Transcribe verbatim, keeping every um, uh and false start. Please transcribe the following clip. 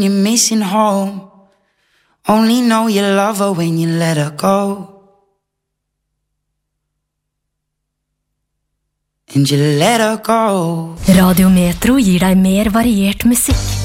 You're missing home. Only know you love her when you let her go. And you let her go. Radio Metro gir deg mer variert musikk.